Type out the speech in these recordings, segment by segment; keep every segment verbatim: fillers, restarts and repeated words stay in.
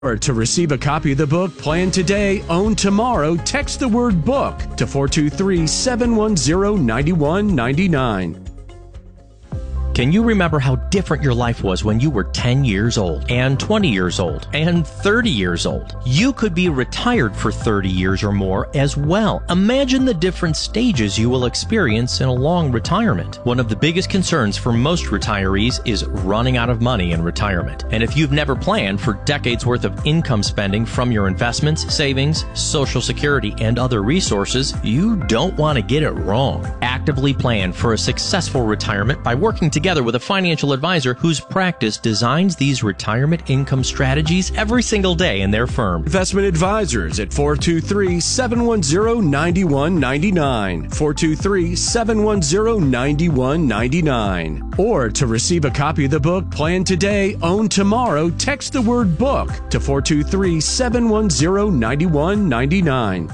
Or to receive a copy of the book, Plan Today, Own Tomorrow, text the word book to four two three, seven one zero, nine one nine nine. Can you remember how different your life was when you were ten years old and twenty years old and thirty years old? You could be retired for thirty years or more as well. Imagine the different stages you will experience in a long retirement. One of the biggest concerns for most retirees is running out of money in retirement. And if you've never planned for decades worth of income spending from your investments, savings, Social Security, and other resources, you don't want to get it wrong. Actively plan for a successful retirement by working together together with a financial advisor whose practice designs these retirement income strategies every single day in their firm. Investment advisors at four two three, seven one zero, nine one nine nine, four two three, seven one zero, nine one nine nine. Or to receive a copy of the book, Plan Today, Own Tomorrow, text the word book to four two three, seven one zero, nine one nine nine.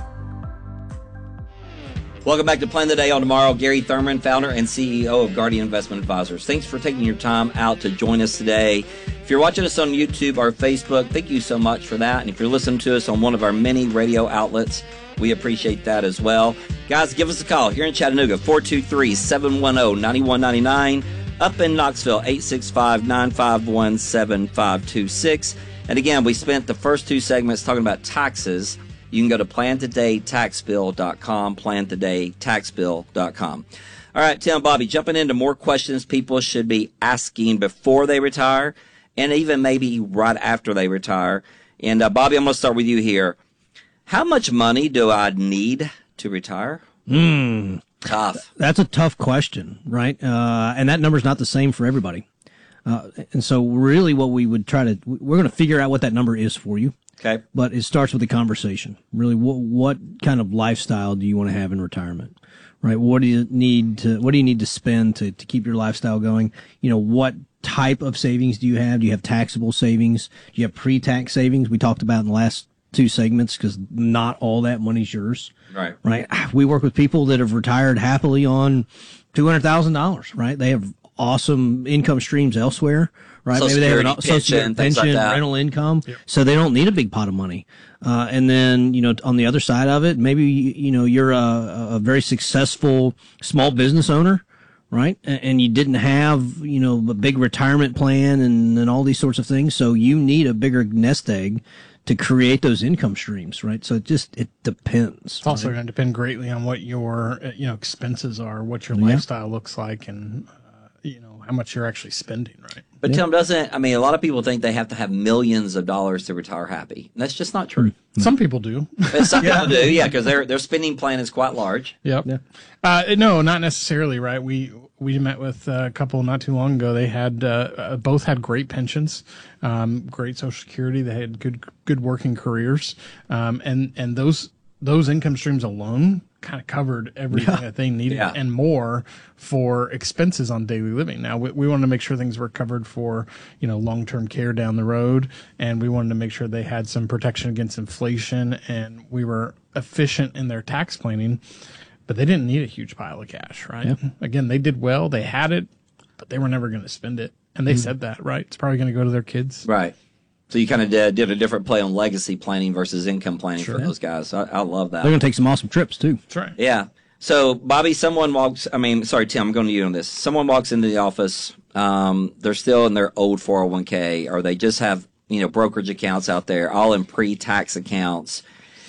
Welcome back to Plan the Day on Tomorrow. Gary Thurman, founder and C E O of Guardian Investment Advisors. Thanks for taking your time out to join us today. If you're watching us on YouTube or Facebook, thank you so much for that. And if you're listening to us on one of our many radio outlets, we appreciate that as well. Guys, give us a call here in Chattanooga, four two three, seven one zero, nine one nine nine. Up in Knoxville, eight six five, nine five one, seven five two six. And again, we spent the first two segments talking about taxes. You can go to plan today tax bill dot com, plan today tax bill dot com. All right, Tim, Bobby, jumping into more questions people should be asking before they retire and even maybe right after they retire. And, uh, Bobby, I'm going to start with you here. How much money do I need to retire? Hmm. Tough. That's a tough question, right? Uh, and that number's not the same for everybody. Uh, and so really what we would try to, we're going to figure out what that number is for you. Okay. But it starts with a conversation. Really, what, what kind of lifestyle do you want to have in retirement? Right? What do you need to, what do you need to spend to, to keep your lifestyle going? You know, what type of savings do you have? Do you have taxable savings? Do you have pre-tax savings? We talked about in the last two segments because not all that money's yours. Right. Right. We work with people that have retired happily on two hundred thousand dollars, right? They have awesome income streams elsewhere, right? Social Maybe they have Security, an social pension, pension, things like that. rental income, Yep. so they don't need a big pot of money. Uh, and then, you know, on the other side of it, maybe, you know, you're a, a very successful small business owner, right? And, and you didn't have, you know, a big retirement plan and, and all these sorts of things. So you need a bigger nest egg to create those income streams, right? So it just, it depends. It's also right? going to depend greatly on what your, uh, you know, expenses are, what your Yeah. lifestyle looks like, and, uh, you know, how much you're actually spending, right? But Yeah. Tim, doesn't, I mean, a lot of people think they have to have millions of dollars to retire happy. And that's just not true. Some people do. But some people do, yeah, because their, their spending plan is quite large. Yep. Yeah. Uh, no, not necessarily, right? We we met with a couple not too long ago. They had uh, uh, both had great pensions, um, great Social Security. They had good good working careers, um, and and those those income streams alone kind of covered everything Yeah. that they needed Yeah. and more for expenses on daily living. Now we, we wanted to make sure things were covered for, you know, long-term care down the road, and we wanted to make sure they had some protection against inflation, and we were efficient in their tax planning, but they didn't need a huge pile of cash, right? Yeah. Again, they did well, they had it, but they were never going to spend it. And they said that, right? It's probably going to go to their kids. Right. So you kind of did, did a different play on legacy planning versus income planning for those guys. I, I love that. They're going to take some awesome trips too. That's right. Yeah. So, Bobby, someone walks, I mean, sorry, Tim, I'm going to you on this. Someone walks into the office, um, they're still in their old four oh one k, or they just have, you know, brokerage accounts out there, all in pre-tax accounts.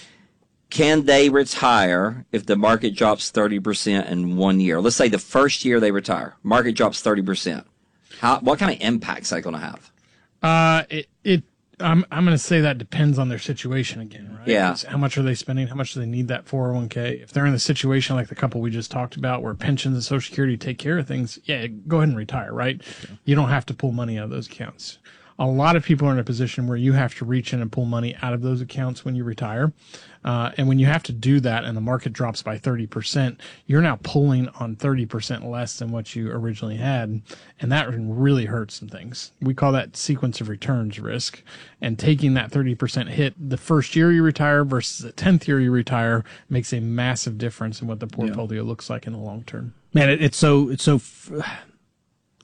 Can they retire if the market drops thirty percent in one year? Let's say the first year they retire, market drops thirty percent. How, what kind of impact is that going to have? Uh, it, it, I'm, I'm going to say that depends on their situation again, right? Yeah. 'Cause how much are they spending? How much do they need that four oh one k? If they're in the situation like the couple we just talked about where pensions and Social Security take care of things, yeah, go ahead and retire, right? You don't have to pull money out of those accounts. A lot of people are in a position where you have to reach in and pull money out of those accounts when you retire. Uh, and when you have to do that and the market drops by thirty percent, you're now pulling on thirty percent less than what you originally had. And that really hurts some things. We call that sequence of returns risk. And taking that thirty percent hit the first year you retire versus the tenth year you retire makes a massive difference in what the portfolio looks like in the long term. Man, it, it's so, it's so, f-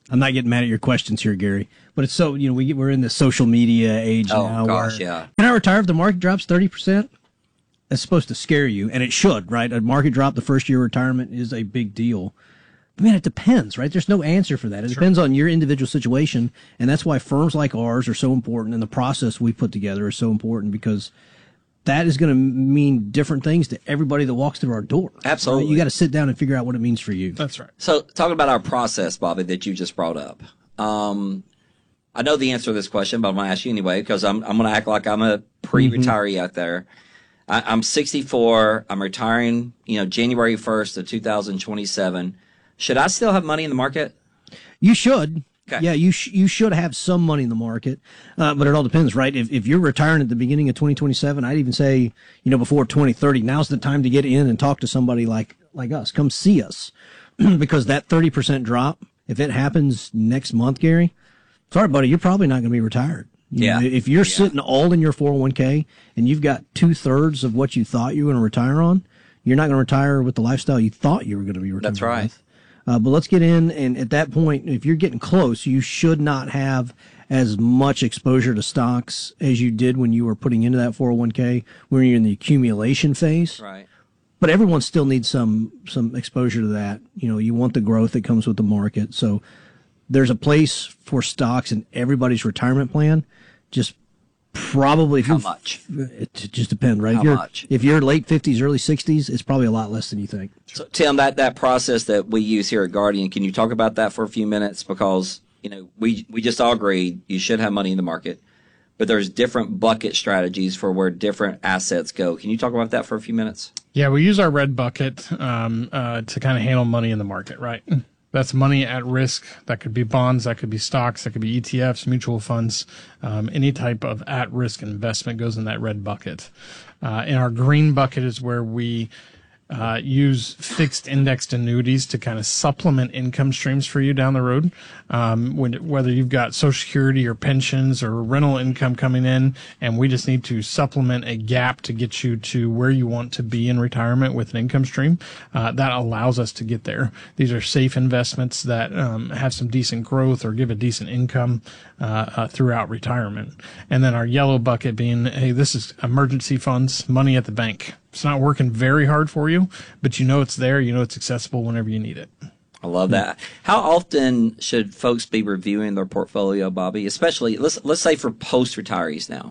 I'm not getting mad at your questions here, Gary, but it's so, you know, we, we're in the social media age Oh, now. gosh, where, yeah. Can I retire if the market drops thirty percent? That's supposed to scare you, and it should, right? A market drop the first year of retirement is a big deal. But man, it depends, right? There's no answer for that. It sure. depends on your individual situation, and that's why firms like ours are so important, and the process we put together is so important, because that is going to mean different things to everybody that walks through our door. Absolutely. Right? You got to sit down and figure out what it means for you. That's right. So talking about our process, Bobby, that you just brought up. Um, I know the answer to this question, but I'm going to ask you anyway, because I'm, I'm going to act like I'm a pre-retiree mm-hmm. out there. I, I'm sixty-four. I'm retiring, you know, January first of two thousand twenty-seven. Should I still have money in the market? You should. Okay. Yeah, you sh- you should have some money in the market, uh, but it all depends, right? If if you're retiring at the beginning of twenty twenty-seven, I'd even say, you know, before twenty thirty, now's the time to get in and talk to somebody like like us. Come see us, because that thirty percent drop, if it happens next month, Gary, sorry, buddy, you're probably not going to be retired. You yeah. know, if you're yeah. sitting all in your four oh one k and you've got two thirds of what you thought you were going to retire on, you're not going to retire with the lifestyle you thought you were going to be retired. That's right. With. Uh, but let's get in, and at that point, if you're getting close, you should not have as much exposure to stocks as you did when you were putting into that four oh one k, when you're in the accumulation phase. Right. But everyone still needs some some exposure to that. You know, you want the growth that comes with the market. So there's a place for stocks in everybody's retirement plan. Just probably if how you much? It just depends, right? How if you're, much? If you're late fifties, early sixties, it's probably a lot less than you think. So, Tim, that, that process that we use here at Guardian, can you talk about that for a few minutes? Because, you know, we, we just all agreed you should have money in the market, but there's different bucket strategies for where different assets go. Can you talk about that for a few minutes? Yeah, we use our red bucket um, uh, to kind of handle money in the market, right? That's money at risk. That could be bonds, that could be stocks, that could be E T Fs, mutual funds. Um, any type of at-risk investment goes in that red bucket. Uh, in our green bucket is where we uh, use fixed indexed annuities to kind of supplement income streams for you down the road. Um, when, whether you've got Social Security or pensions or rental income coming in, and we just need to supplement a gap to get you to where you want to be in retirement with an income stream, uh, that allows us to get there. These are safe investments that um, have some decent growth or give a decent income uh, uh, throughout retirement. And then our yellow bucket being, hey, this is emergency funds, money at the bank. It's not working very hard for you, but you know it's there. You know it's accessible whenever you need it. I love that. How often should folks be reviewing their portfolio, Bobby? Especially, let's let's say for post-retirees now.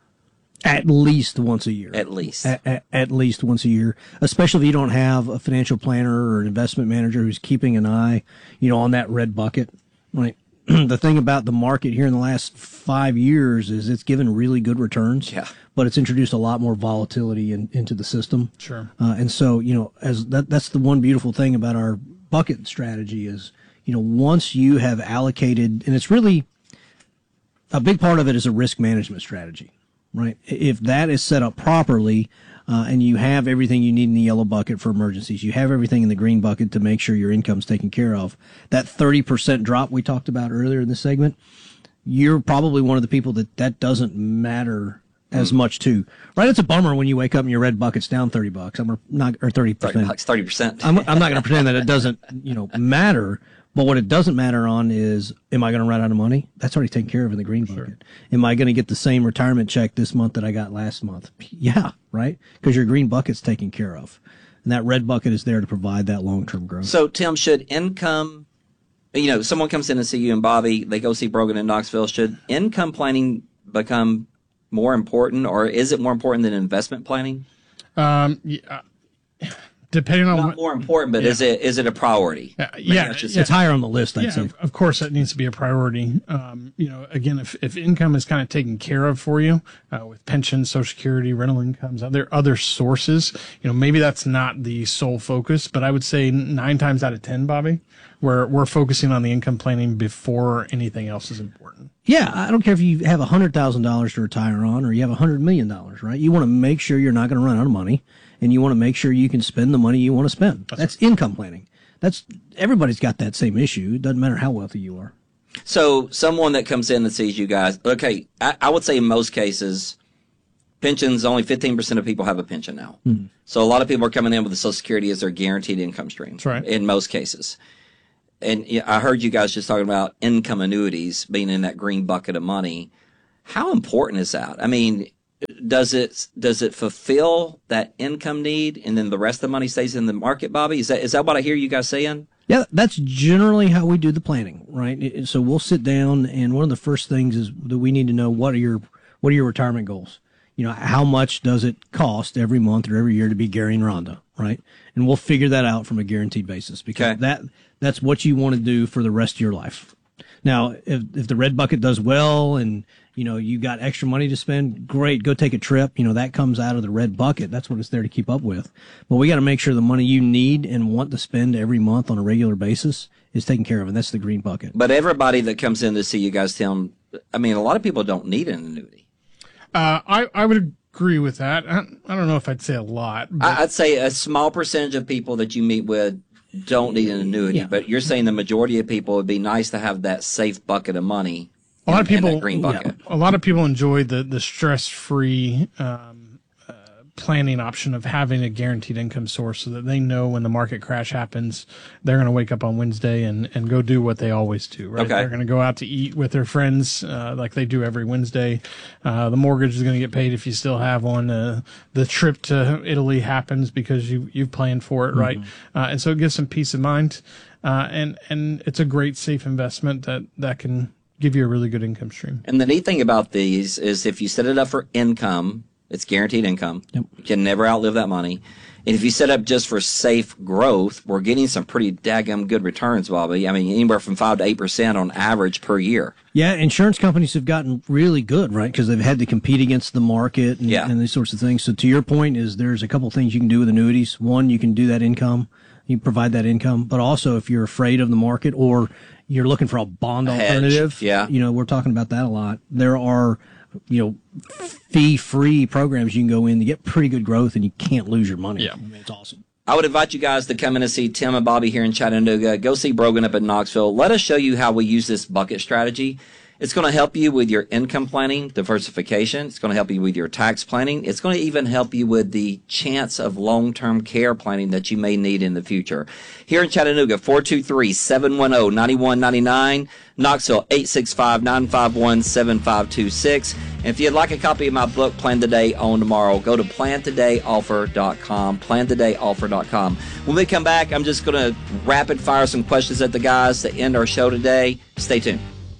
At least once a year. At least. At, at, at least once a year, especially if you don't have a financial planner or an investment manager who's keeping an eye, you know, on that red bucket. Right. The thing about the market here in the last five years is it's given really good returns. Yeah. But it's introduced a lot more volatility in, into the system. Sure. Uh, and so, you know, as that, that's the one beautiful thing about our bucket strategy is, you know, once you have allocated, and it's really a big part of it is a risk management strategy, right? If that is set up properly, uh, and you have everything you need in the yellow bucket for emergencies, you have everything in the green bucket to make sure your income's taken care of. That thirty percent drop we talked about earlier in this segment, you're probably one of the people that that doesn't matter as much too, right? It's a bummer when you wake up and your red bucket's down thirty bucks. I'm not, or thirty percent. thirty percent. I'm, I'm not going to pretend that it doesn't, you know, matter. But what it doesn't matter on is, am I going to run out of money? That's already taken care of in the green bucket. Sure. Am I going to get the same retirement check this month that I got last month? Yeah, right? Because your green bucket's taken care of. And that red bucket is there to provide that long-term growth. So, Tim, should income, you know, someone comes in to see you and Bobby, they go see Brogan in Knoxville. Should income planning become more important, or is it more important than investment planning? Um, yeah, depending on Not what, more important, but yeah. is it is it a priority? Uh, yeah, yeah, it's higher on the list. I'd yeah, say. Of, of course, that needs to be a priority. Um, you know, again, if if income is kind of taken care of for you uh, with pensions, Social Security, rental incomes, other other sources, you know, maybe that's not the sole focus. But I would say nine times out of ten, Bobby, we're we're focusing on the income planning before anything else is important. Yeah, I don't care if you have one hundred thousand dollars to retire on or you have one hundred million dollars, right? You want to make sure you're not going to run out of money, and you want to make sure you can spend the money you want to spend. That's, That's right. Income planning. That's everybody's got that same issue. It doesn't matter how wealthy you are. So someone that comes in and sees you guys, okay, I, I would say in most cases, pensions, only fifteen percent of people have a pension now. Mm-hmm. So a lot of people are coming in with the Social Security as their guaranteed income stream. That's right. In most cases. and yeah, I heard you guys just talking about income annuities being in that green bucket of money. How important is that? I mean, does it does it fulfill that income need, and then the rest of the money stays in the market, Bobby? Is that is that what I hear you guys saying? Yeah, that's generally how we do the planning, right? So we'll sit down, and one of the first things is that we need to know what are your what are your retirement goals. You know, how much does it cost every month or every year to be Gary and Rhonda, right? And we'll figure that out from a guaranteed basis, because Okay. that that's what you want to do for the rest of your life. Now, if if the red bucket does well and, you know, you got extra money to spend, great, go take a trip. You know, that comes out of the red bucket. That's what it's there to keep up with. But we got to make sure the money you need and want to spend every month on a regular basis is taken care of, and that's the green bucket. But everybody that comes in to see you guys tell them, I mean, a lot of people don't need an annuity. Uh, I, I would agree with that. I, I don't know if I'd say a lot. But I, I'd say a small percentage of people that you meet with don't need an annuity, Yeah. but you're saying the majority of people would be nice to have that safe bucket of money. A lot of in- in that people- green bucket. a lot of people enjoy the, the stress-free um, uh, planning option of having a guaranteed income source, so that they know when the market crash happens, they're going to wake up on Wednesday and, and go do what they always do, right? Okay. They're going to go out to eat with their friends uh, like they do every Wednesday. Uh, the mortgage is going to get paid if you still have one. Uh, the trip to Italy happens because you, you've planned for it, right? Uh, and so it gives some peace of mind. Uh, and, and it's a great, safe investment that, that can give you a really good income stream. And the neat thing about these is if you set it up for income, it's guaranteed income. Yep. You can never outlive that money. And if you set up just for safe growth, we're getting some pretty daggum good returns, Bobby. I mean, anywhere from five to eight percent on average per year. Yeah, insurance companies have gotten really good, right? Because they've had to compete against the market and, Yeah. and these sorts of things. So to your point is there's a couple of things you can do with annuities. One, you can do that income. You provide that income. But also if you're afraid of the market or you're looking for a bond A hedge, alternative, yeah. you know, we're talking about that a lot. There are, you know, fee-free programs you can go in to get pretty good growth, and you can't lose your money. Yeah. I mean, it's awesome. I would invite you guys to come in and see Tim and Bobby here in Chattanooga. Go see Brogan up in Knoxville. Let us show you how we use this bucket strategy. It's going to help you with your income planning, diversification. It's going to help you with your tax planning. It's going to even help you with the chance of long-term care planning that you may need in the future. Here in Chattanooga, four two three, seven one zero, nine one nine nine. Knoxville, eight six five, nine five one, seven five two six. And if you'd like a copy of my book, Plan Today, Own Tomorrow, go to plan today offer dot com, plan today offer dot com. When we come back, I'm just going to rapid fire some questions at the guys to end our show today. Stay tuned.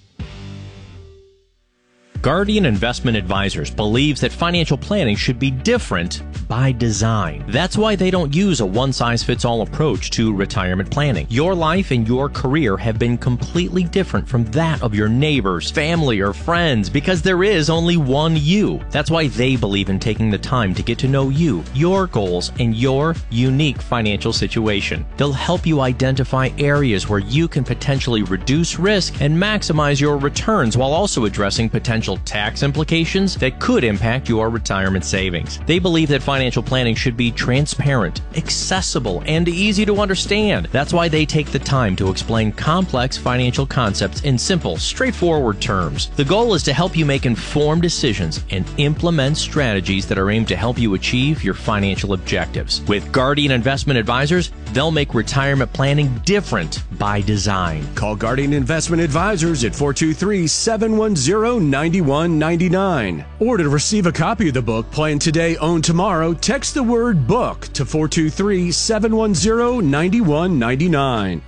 Guardian Investment Advisors believes that financial planning should be different by design. That's why they don't use a one-size-fits-all approach to retirement planning. Your life and your career have been completely different from that of your neighbors, family, or friends because there is only one you. That's why they believe in taking the time to get to know you, your goals, and your unique financial situation. They'll help you identify areas where you can potentially reduce risk and maximize your returns while also addressing potential tax implications that could impact your retirement savings. They believe that financial planning should be transparent, accessible, and easy to understand. That's why they take the time to explain complex financial concepts in simple, straightforward terms. The goal is to help you make informed decisions and implement strategies that are aimed to help you achieve your financial objectives. With Guardian Investment Advisors, they'll make retirement planning different by design. Call Guardian Investment Advisors at four two three, seven one zero, nine one nine nine. Or to receive a copy of the book, Plan Today, Own Tomorrow, text the word book to four two three, seven one zero, nine one nine nine.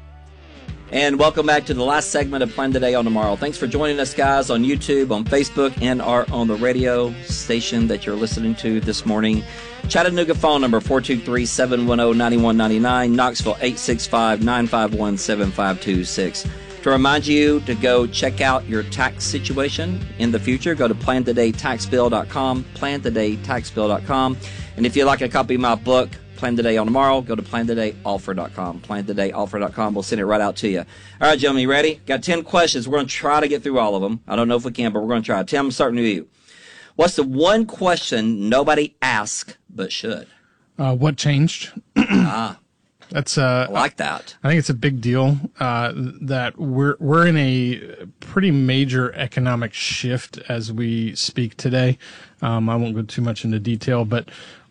And welcome back to the last segment of Plan Today, Own Tomorrow. Thanks for joining us, guys, on YouTube, on Facebook, and our, on the radio station that you're listening to this morning. Chattanooga phone number four two three, seven one zero, nine one nine nine. Knoxville eight six five, nine five one, seven five two six. To remind you to go check out your tax situation in the future, go to plan today tax bill dot com, plan today tax bill dot com. And if you'd like a copy of my book, Plan Today, Own Tomorrow, go to plan today offer dot com, plan today offer dot com. We'll send it right out to you. All right, gentlemen, you ready? Got ten questions. We're going to try to get through all of them. I don't know if we can, but we're going to try. Tim, I'm starting with you. What's the one question nobody asks but should? Uh, what changed? ah, That's uh, I like that. I think it's a big deal uh, that we're we're in a pretty major economic shift as we speak today. Um, I won't go too much into detail, but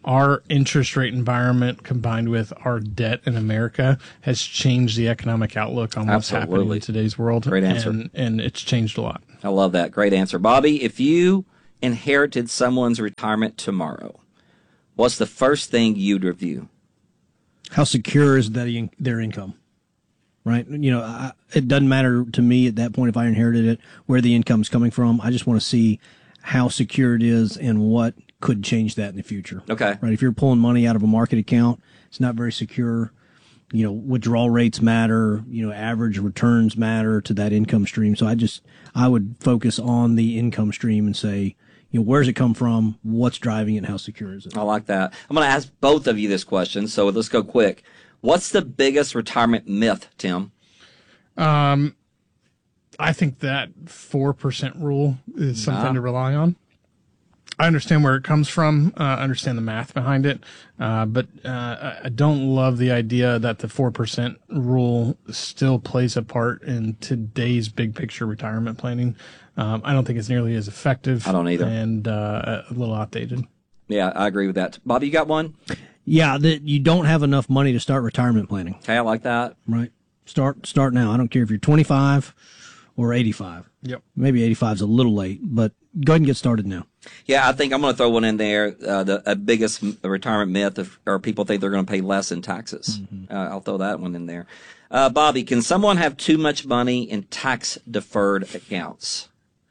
our interest rate environment combined with our debt in America has changed the economic outlook on what's happening Absolutely. in today's world. Great answer. And, and it's changed a lot. I love that. Great answer. Bobby, if you inherited someone's retirement tomorrow, what's the first thing you'd review? How secure is that in, their income? Right? You know, I, it doesn't matter to me at that point if I inherited it, where the income's coming from. I just want to see how secure it is and what could change that in the future. Okay. Right? If you're pulling money out of a market account, it's not very secure. You know, withdrawal rates matter, you know, average returns matter to that income stream. So I just, I would focus on the income stream and say, you know, where's it come from? What's driving it? And how secure is it? I like that. I'm going to ask both of you this question, so let's go quick. What's the biggest retirement myth, Tim? Um, I think that four percent rule is something Nah. to rely on. I understand where it comes from. Uh, I understand the math behind it. Uh, but uh, I don't love the idea that the four percent rule still plays a part in today's big picture retirement planning. Um, I don't think it's nearly as effective. I don't either. And uh, a little outdated. Yeah, I agree with that. Bobby, you got one? Yeah, that you don't have enough money to start retirement planning. Okay, I like that. Right. Start start now. I don't care if you're twenty-five or eighty-five. Yep. Maybe eighty-five is a little late, but go ahead and get started now. Yeah, I think I'm going to throw one in there. Uh, the uh, biggest m- retirement myth, of, or people think they're going to pay less in taxes. Mm-hmm. Uh, I'll throw that one in there. Uh, Bobby, can someone have too much money in tax-deferred accounts?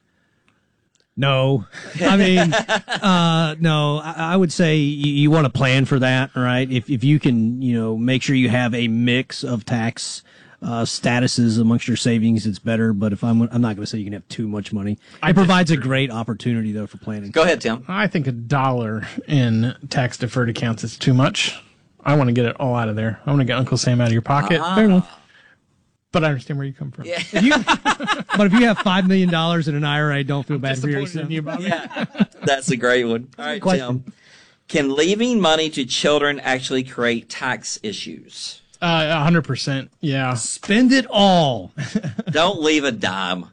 No, I mean, uh, no, I, I would say you, you want to plan for that, right? If, if you can, you know, make sure you have a mix of tax, uh, statuses amongst your savings, it's better. But if I'm, I'm not going to say you can have too much money. It provides a great opportunity though for planning. Go ahead, Tim. I think a dollar in tax deferred accounts is too much. I want to get it all out of there. I want to get Uncle Sam out of your pocket. Ah. Fair enough. But I understand where you come from. Yeah. If you, but if you have five million dollars in an I R A, don't feel bad for Disappointed yourself. in you, Bobby. Yeah, that's a great one. All right, Question. Tim. Can leaving money to children actually create tax issues? Uh, one hundred percent. Yeah. Spend it all. Don't leave a dime.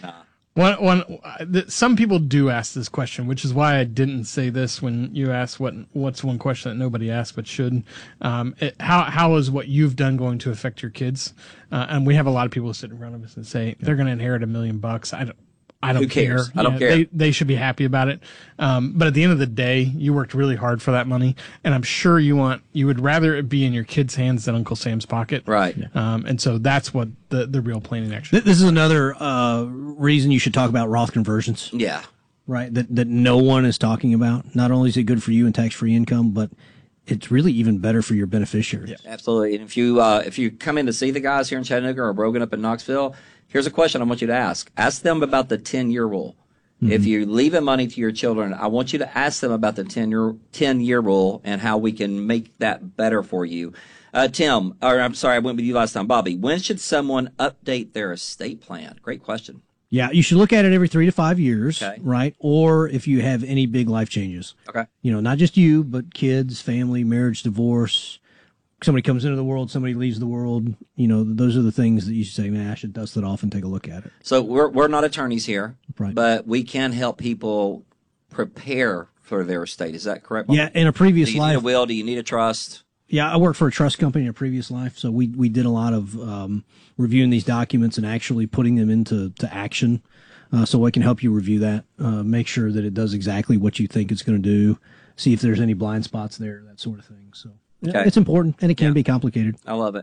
One, one, uh, th- some people do ask this question, which is why I didn't say this when you asked what what's one question that nobody asked but should. Um, it, how how is what you've done going to affect your kids? Uh, and we have a lot of people sitting in front of us and say they're going to inherit a million bucks. I don't. I don't Who cares? care. I don't Yeah, care. They, they should be happy about it. Um, but at the end of the day, you worked really hard for that money, and I'm sure you want you would rather it be in your kid's hands than Uncle Sam's pocket. Right. Um, and so that's what the the real planning actually. Th- This is another uh, reason you should talk about Roth conversions, Yeah. right? That that no one is talking about. Not only is it good for you in tax-free income, but it's really even better for your beneficiaries. Absolutely. And if you uh, if you come in to see the guys here in Chattanooga or Brogan up in Knoxville, here's a question I want you to ask. Ask them about the ten-year rule. Mm-hmm. If you're leaving money to your children, I want you to ask them about the ten-year ten-year rule and how we can make that better for you. Uh, Tim, or I'm sorry, I went with you last time. Bobby, when should someone update their estate plan? Great question. Yeah, you should look at it every three to five years, Okay. right? Or if you have any big life changes. Okay. You know, not just you, but kids, family, marriage, divorce. Somebody comes into the world, somebody leaves the world. You know, those are the things that you should say, man, I should dust it off and take a look at it. So we're we're not attorneys here, Right. but we can help people prepare for their estate. Is that correct? Yeah, in a Do previous you life. need a will? Do you need a trust? Yeah, I worked for a trust company in a previous life, so we we did a lot of um, reviewing these documents and actually putting them into to action. Uh, so I can help you review that, uh, make sure that it does exactly what you think it's going to do, see if there's any blind spots there, that sort of thing. So yeah, Okay. it's important, and it can Yeah. be complicated. I love it.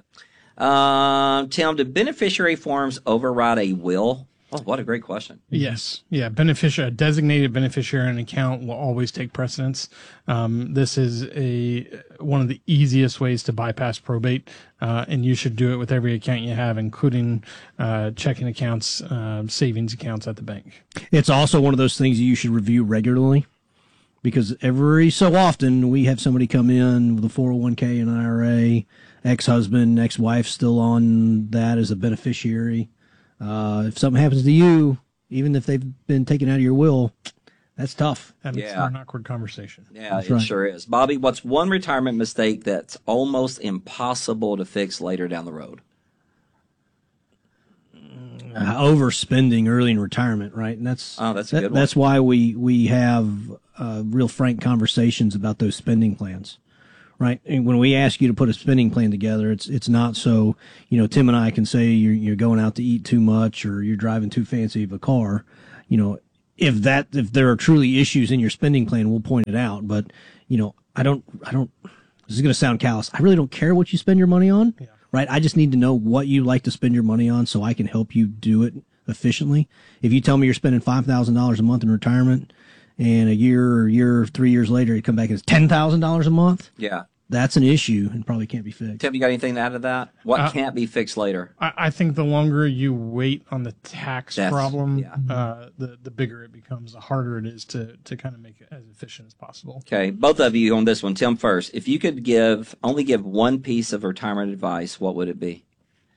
Um, Tim, do beneficiary forms override a will? Oh, what a great question. Yes. Yeah. Beneficiary, a designated beneficiary in an account will always take precedence. Um, this is a, one of the easiest ways to bypass probate. Uh, and you should do it with every account you have, including, uh, checking accounts, uh, savings accounts at the bank. It's also one of those things that you should review regularly, because every so often we have somebody come in with a four oh one k and an I R A, ex-husband, ex-wife still on that as a beneficiary. Uh, if something happens to you, even if they've been taken out of your will, that's tough. That makes Yeah. for an awkward conversation. Yeah, That's it right. sure is. Bobby, what's one retirement mistake that's almost impossible to fix later down the road? uh, overspending early in retirement, right? And that's Oh, that's a that- good one. That's why we we have uh, real frank conversations about those spending plans, right? And when we ask you to put a spending plan together, it's it's not so you know Tim and I can say you're you're going out to eat too much or you're driving too fancy of a car, you know. If that if there are truly issues in your spending plan, we'll point it out. But you know, I don't I don't. This is going to sound callous. I really don't care what you spend your money on, Yeah. right? I just need to know what you like to spend your money on so I can help you do it efficiently. If you tell me you're spending five thousand dollars a month in retirement and a year or year, three years later, you come back and it's ten thousand dollars a month, Yeah. that's an issue and probably can't be fixed. Tim, you got anything to add to that? What Uh, can't be fixed later? I, I think the longer you wait on the tax That's- problem, yeah. uh, the the bigger it becomes, the harder it is to to kind of make it as efficient as possible. Okay, both of you on this one. Tim first. If you could give only give one piece of retirement advice, what would it be?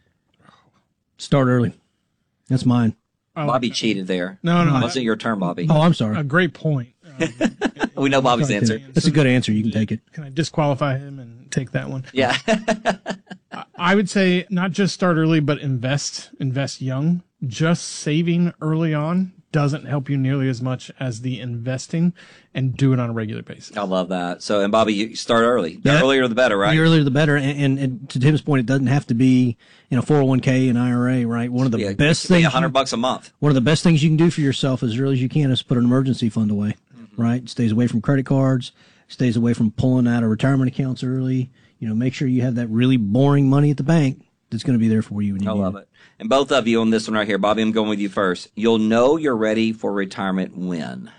Start early. That's mine. I like Bobby that. cheated there. No, no, Wasn't your turn, Bobby? Oh, I'm sorry. A great point. Um, We know Bobby's Sorry, answer. Tim. That's a good answer. You can take it. Can I disqualify him and take that one? Yeah. I would say not just start early, but invest, invest young. Just saving early on doesn't help you nearly as much as the investing, and do it on a regular basis. I love that. So, and Bobby, you start early. The Yeah. earlier the better, right? The earlier the better. And, and, and to Tim's point, it doesn't have to be in a four oh one k and I R A, right? One of the Yeah, best it could be things. a hundred you- bucks a month. One of the best things you can do for yourself as early as you can is put an emergency fund away, Mm-hmm. right? It stays away from credit cards, stays away from pulling out of retirement accounts early. You know, make sure you have that really boring money at the bank that's going to be there for you when you I need love it. And both of you on this one right here, Bobby, I'm going with you first. You'll know you're ready for retirement when.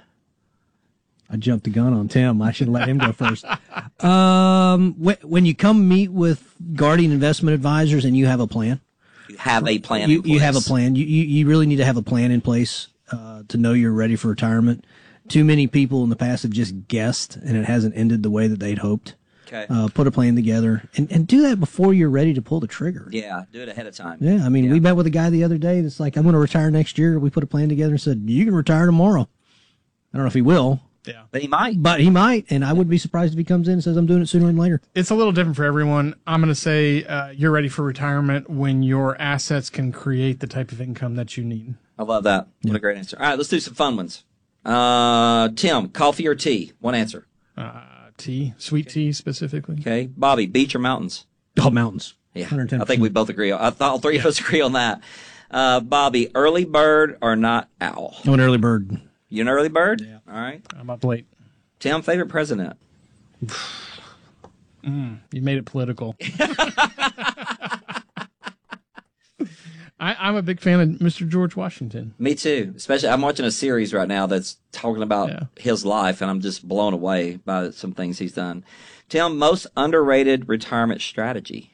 I jumped the gun on Tim. I should let him go first. Um, wh- when you come meet with Guardian Investment Advisors and you have a plan, You have a plan. you, in you have a place. plan. You, you you really need to have a plan in place uh, to know you're ready for retirement. Too many people in the past have just guessed, and it hasn't ended the way that they'd hoped. Okay. Uh, put a plan together, and, and do that before you're ready to pull the trigger. Yeah, do it ahead of time. Yeah, I mean, Yeah. we met with a guy the other day that's like, I'm going to retire next year. We put a plan together and said, you can retire tomorrow. I don't know if he will, Yeah. But he might. but he might, and I wouldn't be surprised if he comes in and says, I'm doing it sooner than later. It's a little different for everyone. I'm going to say uh, you're ready for retirement when your assets can create the type of income that you need. I love that. What a great answer. All right, let's do some fun ones. Uh, Tim, coffee or tea? One answer. Uh, tea, sweet tea specifically. Okay. Bobby, beach or mountains? Oh, mountains. Yeah, one hundred ten I think we both agree. I thought all three of us agree on that. Uh, Bobby, early bird or not owl? I'm an early bird. You an early bird? Yeah. All right. I'm up late. Tim, favorite president? You made it political. I, I'm a big fan of Mister George Washington. Me too. Especially, I'm watching a series right now that's talking about Yeah. his life, and I'm just blown away by some things he's done. Tim, most underrated retirement strategy?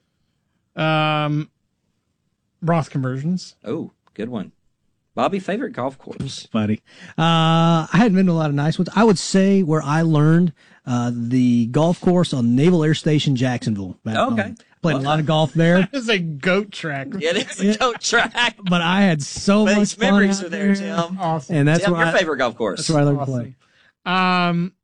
Um, Roth conversions. Oh, good one. Bobby, favorite golf course? Funny. Uh, I hadn't been to a lot of nice ones. I would say where I learned uh, the golf course on Naval Air Station, Jacksonville. back Okay. home. Played a lot of golf there, It's a goat track. It is a goat track. but I had so But much his fun memories out are there, Tim. Awesome. And that's Tim, where your I, favorite golf course? that's where I learned to Awesome. play. Um,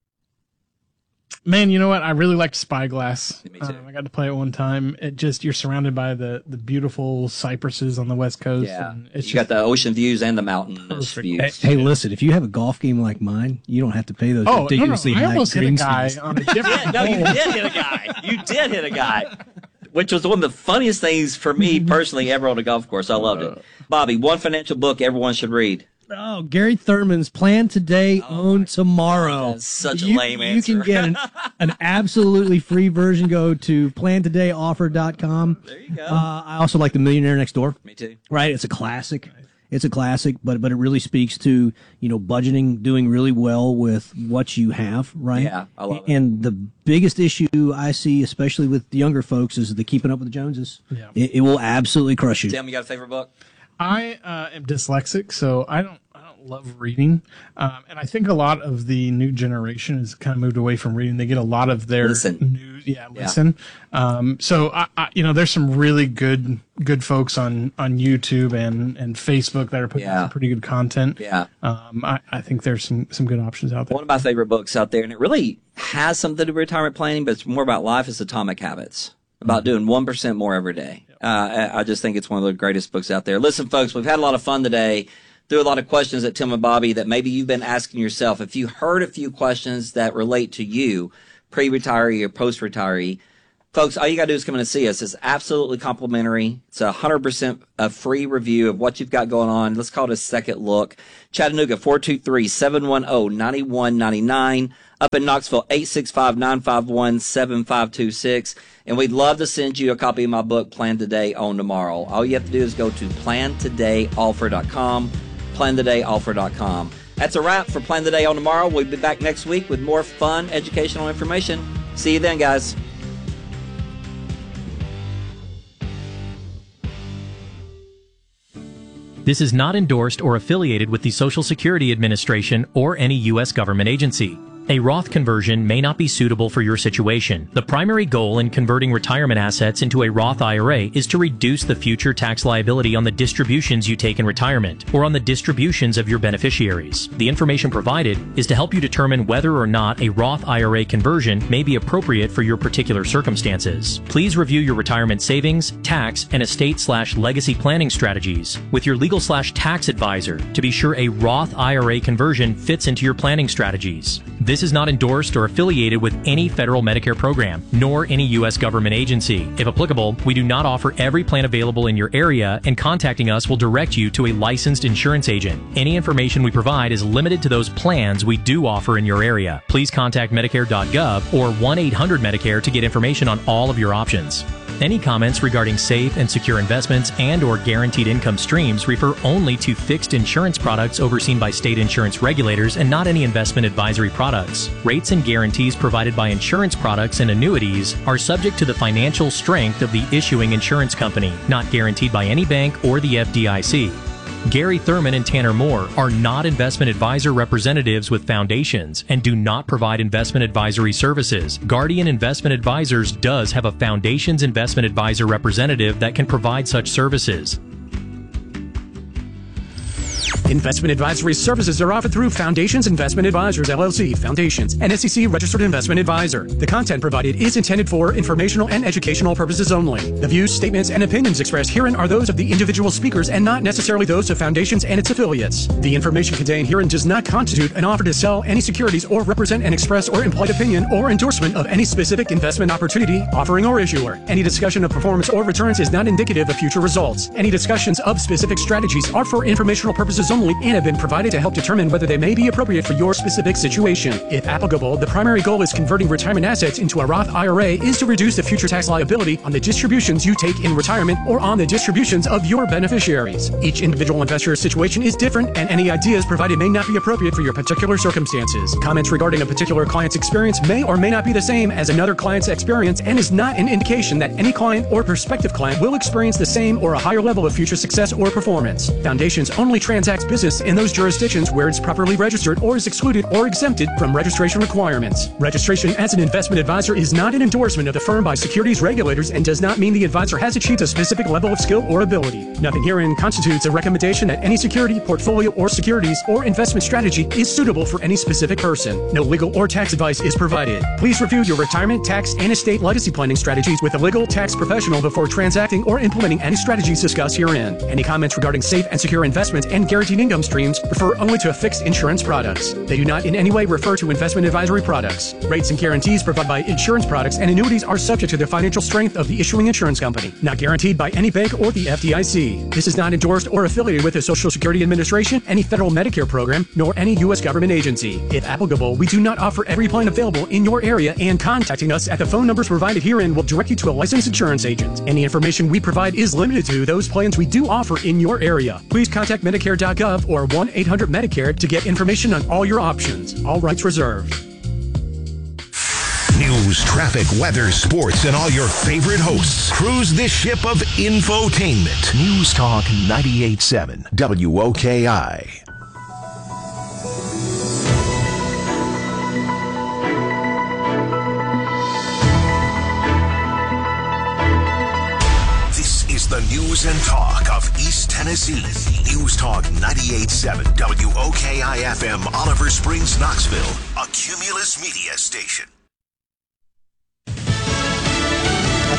man, you know what? I really liked Spyglass. Me too. Um, I got to play it one time. It just you're surrounded by the the beautiful cypresses on the west coast. Yeah. and it's You just, got the ocean views and the mountain Perfect. views. Hey, hey, listen, if you have a golf game like mine, you don't have to pay those oh no, no, ridiculously I high almost hit a green guy fees. on a different. No, you hole. did hit a guy. You did hit a guy, which was one of the funniest things for me personally ever on a golf course. I loved it. Bobby, one financial book everyone should read. Oh, Gary Thurman's Plan Today, Own Tomorrow. That's such a you, lame You can answer. get an, an absolutely free version. Go to plan today offer dot com. There you go. Uh, I also like The Millionaire Next Door. Me too. Right, it's a classic. It's a classic, but but it really speaks to, you know, budgeting, doing really well with what you have, right? Yeah, I love it. And the biggest issue I see, especially with the younger folks, is the keeping up with the Joneses. Yeah. It, it will absolutely crush you. Tim, you got a favorite book? I uh, am dyslexic, so I don't I don't love reading, um, and I think a lot of the new generation has kind of moved away from reading. They get a lot of their Listen. news, yeah, listen. Um, so I, I, you know, there's some really good good folks on on YouTube and and Facebook that are putting out Yeah. some pretty good content. Yeah. Um, I, I think there's some some good options out there. One of my favorite books out there, and it really has something to do with retirement planning, but it's more about life, is Atomic Habits. About doing one percent more every day. Uh, I, I just think it's one of the greatest books out there. Listen, folks, we've had a lot of fun today. Threw a lot of questions at Tim and Bobby that maybe you've been asking yourself. If you heard a few questions that relate to you, pre-retiree or post-retiree, folks, all you got to do is come in and see us. It's absolutely complimentary. It's a one hundred percent a free review of what you've got going on. Let's call it a second look. Chattanooga, four two three, seven one zero, nine one nine nine. Up in Knoxville, eight six five, nine five one, seven five two six. And we'd love to send you a copy of my book, Plan Today, Own Tomorrow. All you have to do is go to plan today offer dot com, plan today offer dot com. That's a wrap for Plan Today, Own Tomorrow. We'll be back next week with more fun, educational information. See you then, guys. This is not endorsed or affiliated with the Social Security Administration or any U S government agency. A Roth conversion may not be suitable for your situation. The primary goal in converting retirement assets into a Roth I R A is to reduce the future tax liability on the distributions you take in retirement or on the distributions of your beneficiaries. The information provided is to help you determine whether or not a Roth I R A conversion may be appropriate for your particular circumstances. Please review your retirement savings, tax, and estate slash legacy planning strategies with your legal slash tax advisor to be sure a Roth I R A conversion fits into your planning strategies. This is not endorsed or affiliated with any federal Medicare program, nor any U S government agency. If applicable, we do not offer every plan available in your area, and contacting us will direct you to a licensed insurance agent. Any information we provide is limited to those plans we do offer in your area. Please contact Medicare dot gov or one eight hundred Medicare to get information on all of your options. Any comments regarding safe and secure investments and or guaranteed income streams refer only to fixed insurance products overseen by state insurance regulators and not any investment advisory products. Rates and guarantees provided by insurance products and annuities are subject to the financial strength of the issuing insurance company, not guaranteed by any bank or the F D I C. Gary Thurman and Tanner Moore are not investment advisor representatives with foundations and do not provide investment advisory services. Guardian Investment Advisors does have a foundations investment advisor representative that can provide such services. Investment advisory services are offered through Foundations Investment Advisors, L L C, Foundations, an S E C-registered investment advisor. The content provided is intended for informational and educational purposes only. The views, statements, and opinions expressed herein are those of the individual speakers and not necessarily those of Foundations and its affiliates. The information contained herein does not constitute an offer to sell any securities or represent an express or implied opinion or endorsement of any specific investment opportunity, offering, or issuer. Any discussion of performance or returns is not indicative of future results. Any discussions of specific strategies are for informational purposes only and have been provided to help determine whether they may be appropriate for your specific situation. If applicable, the primary goal is converting retirement assets into a Roth I R A is to reduce the future tax liability on the distributions you take in retirement or on the distributions of your beneficiaries. Each individual investor's situation is different, and any ideas provided may not be appropriate for your particular circumstances. Comments regarding a particular client's experience may or may not be the same as another client's experience and is not an indication that any client or prospective client will experience the same or a higher level of future success or performance. Foundations only transacts business in those jurisdictions where it's properly registered or is excluded or exempted from registration requirements. Registration as an investment advisor is not an endorsement of the firm by securities regulators and does not mean the advisor has achieved a specific level of skill or ability. Nothing herein constitutes a recommendation that any security, portfolio, or securities or investment strategy is suitable for any specific person. No legal or tax advice is provided. Please review your retirement, tax, and estate legacy planning strategies with a legal tax professional before transacting or implementing any strategies discussed herein. Any comments regarding safe and secure investments and guaranteed income streams refer only to fixed insurance products. They do not in any way refer to investment advisory products. Rates and guarantees provided by insurance products and annuities are subject to the financial strength of the issuing insurance company, not guaranteed by any bank or the F D I C. This is not endorsed or affiliated with the Social Security Administration, any federal Medicare program, nor any U S government agency. If applicable, we do not offer every plan available in your area, and contacting us at the phone numbers provided herein will direct you to a licensed insurance agent. Any information we provide is limited to those plans we do offer in your area. Please contact Medicare dot gov or one eight hundred Medicare to get information on all your options. All rights reserved. News, traffic, weather, sports, and all your favorite hosts cruise this ship of infotainment. News Talk ninety-eight point seven W O K I. The news and talk of East Tennessee. News Talk ninety-eight point seven W O K I F M, Oliver Springs, Knoxville, a Cumulus Media station. A timeout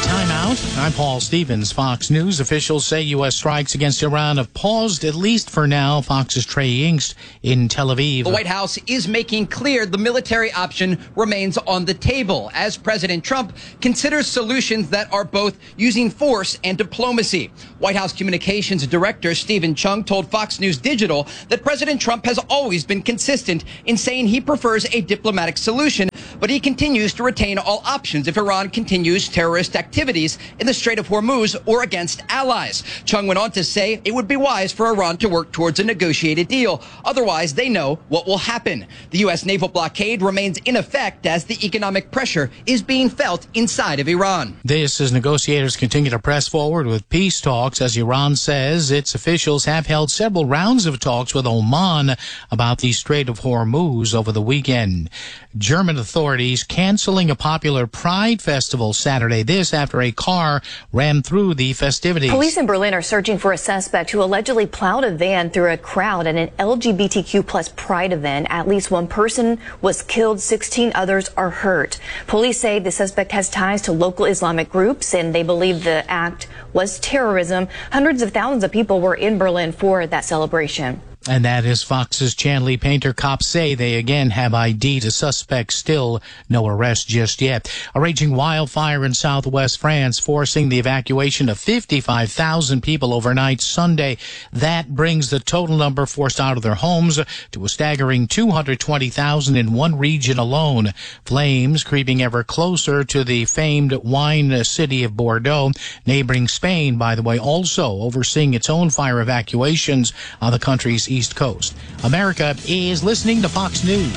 out. I'm Paul Stevens, Fox News. Officials say U S strikes against Iran have paused, at least for now. Fox's Trey Yingst in Tel Aviv. The White House is making clear the military option remains on the table as President Trump considers solutions that are both using force and diplomacy. White House Communications Director Stephen Chung told Fox News Digital that President Trump has always been consistent in saying he prefers a diplomatic solution, but he continues to retain all options if Iran continues terrorist activities in the Strait of Hormuz or against allies. Chung went on to say it would be wise for Iran to work towards a negotiated deal. Otherwise, they know what will happen. The U S naval blockade remains in effect as the economic pressure is being felt inside of Iran. This as negotiators continue to press forward with peace talks as Iran says its officials have held several rounds of talks with Oman about the Strait of Hormuz over the weekend. German authorities canceling a popular Pride festival Saturday. This after a car ran through the festivities. Police in Berlin are searching for a suspect who allegedly plowed a van through a crowd at an L G B T Q plus Pride event. At least one person was killed, sixteen others are hurt. Police say the suspect has ties to local Islamic groups and they believe the act was terrorism. Hundreds of thousands of people were in Berlin for that celebration. And that is Fox's Chanley Painter. Cops say they again have I D'd a suspect, still no arrest just yet. A raging wildfire in southwest France forcing the evacuation of fifty-five thousand people overnight Sunday. That brings the total number forced out of their homes to a staggering two hundred twenty thousand in one region alone. Flames creeping ever closer to the famed wine city of Bordeaux. Neighboring Spain, by the way, also overseeing its own fire evacuations on the country's East Coast. America is listening to Fox News.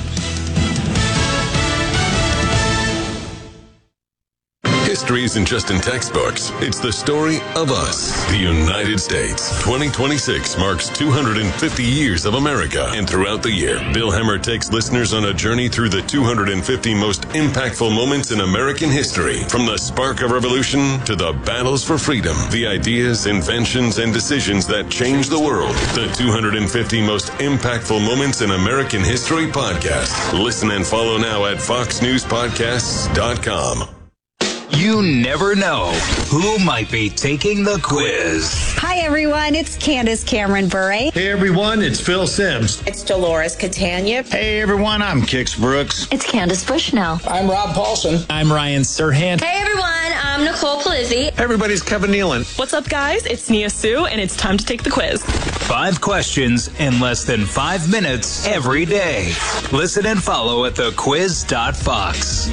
History isn't just in textbooks. It's the story of us, the United States. twenty twenty-six marks two hundred fifty years of America. And throughout the year, Bill Hemmer takes listeners on a journey through the two hundred fifty most impactful moments in American history. From the spark of revolution to the battles for freedom, the ideas, inventions, and decisions that changed the world. The two hundred fifty most impactful moments in American history podcast. Listen and follow now at fox news podcasts dot com. You never know who might be taking the quiz. Hi, everyone. It's Candace Cameron Bure. Hey, everyone. It's Phil Sims. It's Dolores Catania. Hey, everyone. I'm Kix Brooks. It's Candace Bushnell. I'm Rob Paulson. I'm Ryan Serhant. Hey, everyone. I'm Nicole Palizzi. Everybody's Kevin Nealon. What's up, guys? It's Nia Sue, and it's time to take the quiz. Five questions in less than five minutes every day. Listen and follow at the quiz dot fox.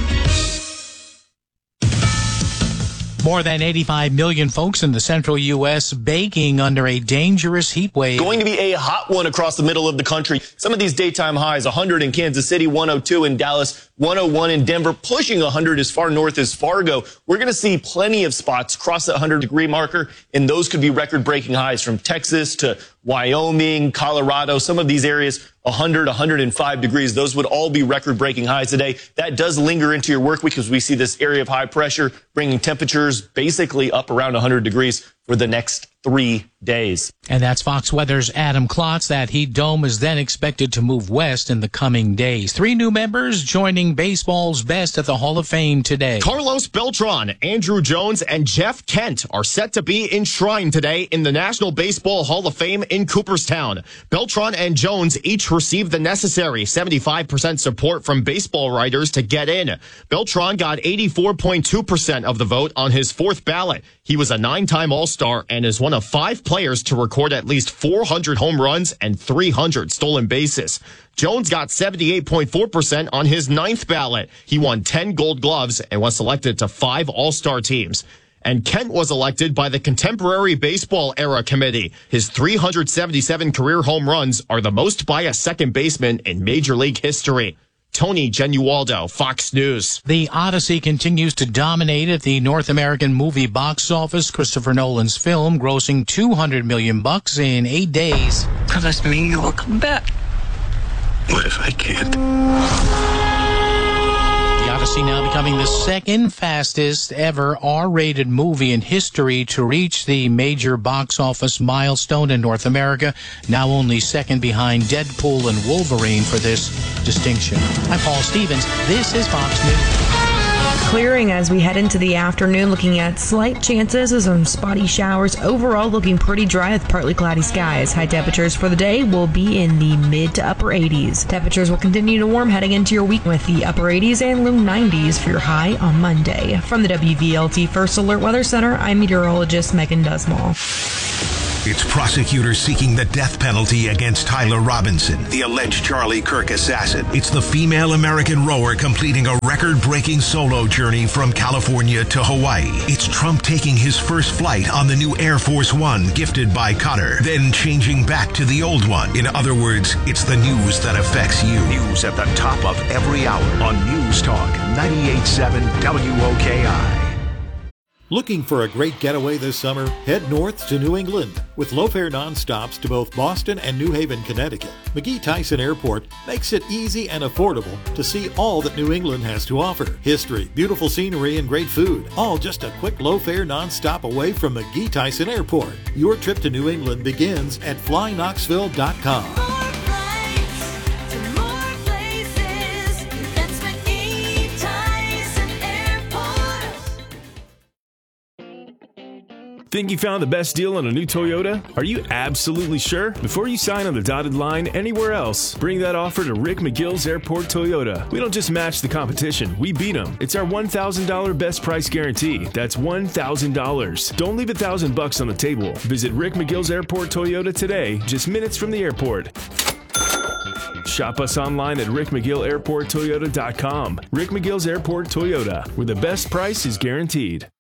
More than eighty-five million folks in the central U S baking under a dangerous heat wave. Going to be a hot one across the middle of the country. Some of these daytime highs, one hundred in Kansas City, one oh two in Dallas, one oh one in Denver, pushing one hundred as far north as Fargo. We're going to see plenty of spots cross that one hundred degree marker, and those could be record-breaking highs from Texas to Wyoming, Colorado, some of these areas, one hundred, one hundred five degrees. Those would all be record-breaking highs today. That does linger into your work week because we see this area of high pressure bringing temperatures basically up around one hundred degrees for the next three days. And that's Fox Weather's Adam Klotz. That heat dome is then expected to move west in the coming days. Three new members joining baseball's best at the Hall of Fame today. Carlos Beltran, Andrew Jones, and Jeff Kent are set to be enshrined today in the National Baseball Hall of Fame in Cooperstown. Beltran and Jones each received the necessary seventy-five percent support from baseball writers to get in. Beltran got eighty-four point two percent of the vote on his fourth ballot. He was a nine-time All-Star and is one of five players to record at least four hundred home runs and three hundred stolen bases. Jones got seventy-eight point four percent on his ninth ballot. He won ten Gold Gloves and was selected to five All-Star teams. And Kent was elected by the Contemporary Baseball Era Committee. His three hundred seventy-seven career home runs are the most by a second baseman in Major League history. Tony Genualdo, Fox News. The Odyssey continues to dominate at the North American movie box office. Christopher Nolan's film grossing two hundred million bucks in eight days. That must mean you will come back. What if I can't? The Odyssey now becoming the second fastest ever R-rated movie in history to reach the major box office milestone in North America, now only second behind Deadpool and Wolverine for this distinction. I'm Paul Stevens. This is Fox News. clearing as we head into the afternoon, looking at slight chances of some spotty showers. Overall, looking pretty dry with partly cloudy skies. High temperatures for the day will be in the mid to upper eighties. Temperatures will continue to warm heading into your week with the upper eighties and low nineties for your high on Monday. From the W V L T First Alert Weather Center, I'm meteorologist Megan Dusmall. It's prosecutors seeking the death penalty against Tyler Robinson, the alleged Charlie Kirk assassin. It's the female American rower completing a record-breaking solo journey from California to Hawaii. It's Trump taking his first flight on the new Air Force One gifted by Qatar, then changing back to the old one. In other words, it's the news that affects you. News at the top of every hour on News Talk ninety-eight point seven W O K I. Looking for a great getaway this summer? Head north to New England. With low-fare nonstops to both Boston and New Haven, Connecticut, McGee-Tyson Airport makes it easy and affordable to see all that New England has to offer. History, beautiful scenery, and great food. All just a quick low-fare nonstop away from McGee-Tyson Airport. Your trip to New England begins at fly knoxville dot com. Think you found the best deal on a new Toyota? Are you absolutely sure? Before you sign on the dotted line anywhere else, bring that offer to Rick McGill's Airport Toyota. We don't just match the competition, we beat them. It's our one thousand dollars best price guarantee. That's one thousand dollars. Don't leave a thousand bucks on the table. Visit Rick McGill's Airport Toyota today, just minutes from the airport. Shop us online at rick mcgill airport toyota dot com. Rick McGill's Airport Toyota, where the best price is guaranteed.